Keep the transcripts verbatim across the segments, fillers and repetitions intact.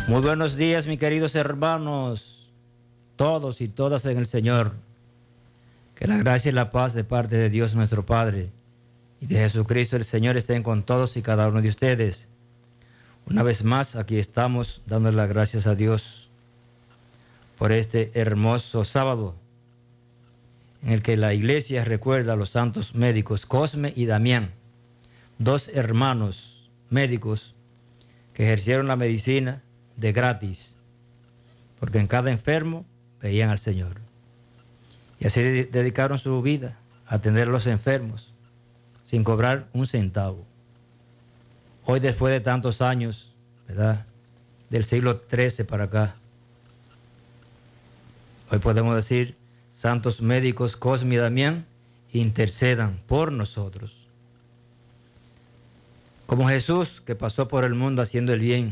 Muy buenos días, mis queridos hermanos, todos y todas en el Señor. Que la gracia y la paz de parte de Dios nuestro Padre y de Jesucristo el Señor estén con todos y cada uno de ustedes. Una vez más, aquí estamos dándole las gracias a Dios por este hermoso sábado en el que la iglesia recuerda a los santos médicos Cosme y Damián, dos hermanos médicos que ejercieron la medicina de gratis, porque en cada enfermo veían al Señor. Y así dedicaron su vida a atender a los enfermos, sin cobrar un centavo. Hoy, después de tantos años, ¿verdad?, del siglo trece para acá, hoy podemos decir, santos médicos Cosme y Damián, intercedan por nosotros. Como Jesús, que pasó por el mundo haciendo el bien,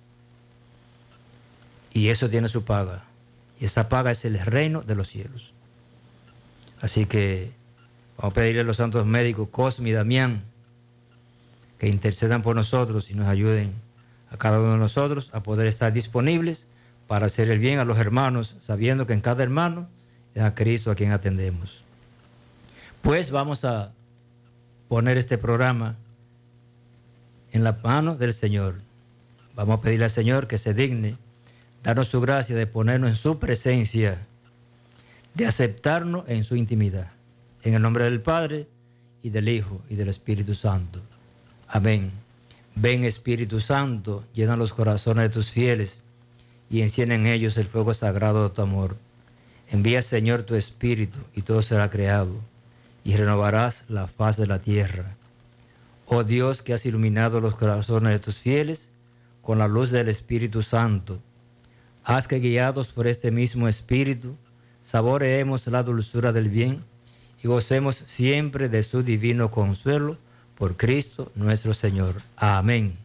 y eso tiene su paga, y esa paga es el reino de los cielos. Así que vamos a pedirle a los santos médicos Cosme y Damián que intercedan por nosotros y nos ayuden a cada uno de nosotros a poder estar disponibles para hacer el bien a los hermanos, sabiendo que en cada hermano es a Cristo a quien atendemos. Pues vamos a poner este programa en la mano del Señor. Vamos a pedirle al Señor que se digne darnos su gracia de ponernos en su presencia, de aceptarnos en su intimidad. En el nombre del Padre, y del Hijo, y del Espíritu Santo. Amén. Ven, Espíritu Santo, llena los corazones de tus fieles, y enciende en ellos el fuego sagrado de tu amor. Envía, Señor, tu Espíritu, y todo será creado, y renovarás la faz de la tierra. Oh Dios, que has iluminado los corazones de tus fieles con la luz del Espíritu Santo, haz que, guiados por este mismo Espíritu, saboreemos la dulzura del bien y gocemos siempre de su divino consuelo, por Cristo nuestro Señor. Amén.